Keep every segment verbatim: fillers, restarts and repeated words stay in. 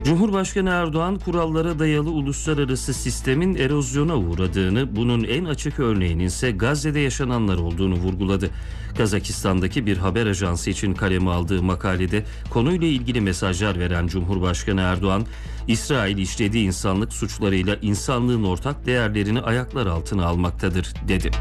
Cumhurbaşkanı Erdoğan, kurallara dayalı uluslararası sistemin erozyona uğradığını, bunun en açık örneğinin ise Gazze'de yaşananlar olduğunu vurguladı. Kazakistan'daki bir haber ajansı için kaleme aldığı makalede konuyla ilgili mesajlar veren Cumhurbaşkanı Erdoğan, İsrail işlediği insanlık suçlarıyla insanlığın ortak değerlerini ayaklar altına almaktadır, dedi.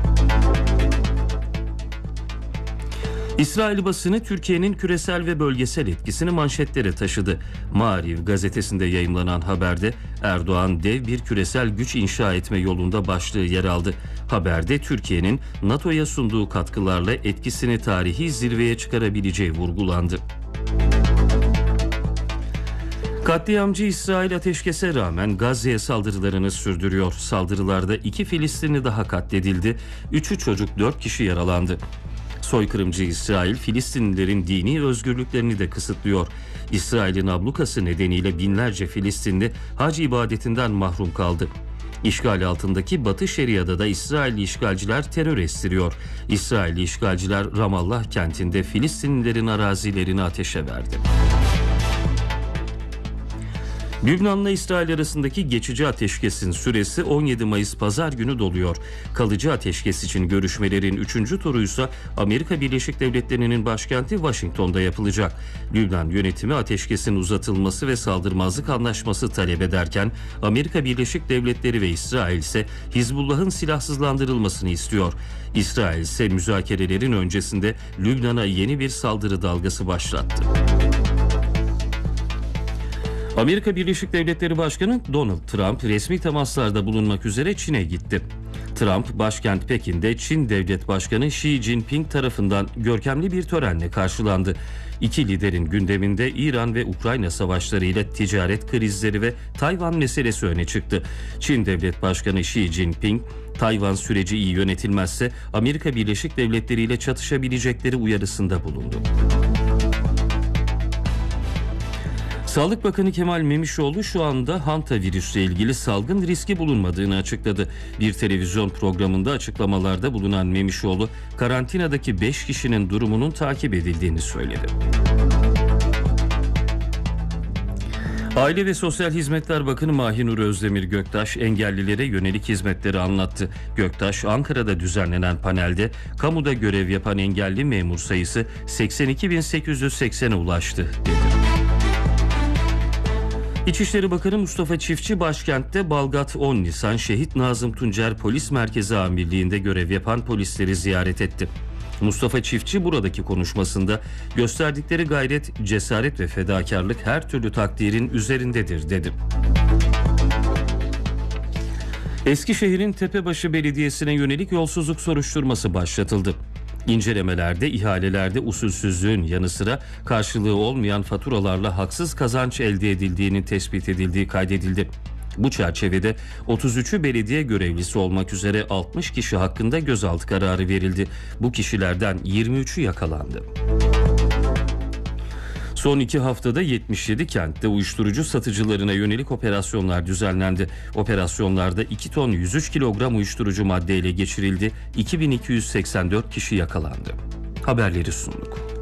İsrail basını Türkiye'nin küresel ve bölgesel etkisini manşetlere taşıdı. Maariv gazetesinde yayımlanan haberde Erdoğan dev bir küresel güç inşa etme yolunda başlığı yer aldı. Haberde Türkiye'nin NATO'ya sunduğu katkılarla etkisini tarihi zirveye çıkarabileceği vurgulandı. Katliamcı İsrail ateşkese rağmen Gazze'ye saldırılarını sürdürüyor. Saldırılarda iki Filistinli daha katledildi. Üçü çocuk, dört kişi yaralandı. Soykırımcı İsrail, Filistinlilerin dini özgürlüklerini de kısıtlıyor. İsrail'in ablukası nedeniyle binlerce Filistinli hac ibadetinden mahrum kaldı. İşgal altındaki Batı Şeria'da da İsrailli işgalciler terör estiriyor. İsrailli işgalciler Ramallah kentinde Filistinlilerin arazilerini ateşe verdi. Lübnan'la İsrail arasındaki geçici ateşkesin süresi on yedi Mayıs Pazar günü doluyor. Kalıcı ateşkes için görüşmelerin üçüncü turuysa Amerika Birleşik Devletleri'nin başkenti Washington'da yapılacak. Lübnan yönetimi ateşkesin uzatılması ve saldırmazlık anlaşması talep ederken Amerika Birleşik Devletleri ve İsrail ise Hizbullah'ın silahsızlandırılmasını istiyor. İsrail ise müzakerelerin öncesinde Lübnan'a yeni bir saldırı dalgası başlattı. Amerika Birleşik Devletleri Başkanı Donald Trump resmi temaslarda bulunmak üzere Çin'e gitti. Trump, başkent Pekin'de Çin Devlet Başkanı Xi Jinping tarafından görkemli bir törenle karşılandı. İki liderin gündeminde İran ve Ukrayna savaşlarıyla ticaret krizleri ve Tayvan meselesi öne çıktı. Çin Devlet Başkanı Xi Jinping, Tayvan süreci iyi yönetilmezse Amerika Birleşik Devletleri ile çatışabilecekleri uyarısında bulundu. Sağlık Bakanı Kemal Memişoğlu şu anda Hanta virüsle ilgili salgın riski bulunmadığını açıkladı. Bir televizyon programında açıklamalarda bulunan Memişoğlu, karantinadaki beş kişinin durumunun takip edildiğini söyledi. Aile ve Sosyal Hizmetler Bakanı Mahinur Özdemir Göktaş engellilere yönelik hizmetleri anlattı. Göktaş, Ankara'da düzenlenen panelde kamuda görev yapan engelli memur sayısı seksen iki bin sekiz yüz seksene ulaştı, dedi. İçişleri Bakanı Mustafa Çiftçi başkentte Balgat on Nisan Şehit Nazım Tuncer Polis Merkezi Amirliği'nde görev yapan polisleri ziyaret etti. Mustafa Çiftçi buradaki konuşmasında gösterdikleri gayret, cesaret ve fedakarlık her türlü takdirin üzerindedir, dedi. Eskişehir'in Tepebaşı Belediyesi'ne yönelik yolsuzluk soruşturması başlatıldı. İncelemelerde ihalelerde usulsüzlüğün yanı sıra karşılığı olmayan faturalarla haksız kazanç elde edildiğinin tespit edildiği kaydedildi. Bu çerçevede otuz üçü belediye görevlisi olmak üzere altmış kişi hakkında gözaltı kararı verildi. Bu kişilerden yirmi üçü yakalandı. Son iki haftada yetmiş yedi kentte uyuşturucu satıcılarına yönelik operasyonlar düzenlendi. Operasyonlarda iki ton yüz üç kilogram uyuşturucu madde ele geçirildi. iki bin iki yüz seksen dört kişi yakalandı. Haberleri sunduk.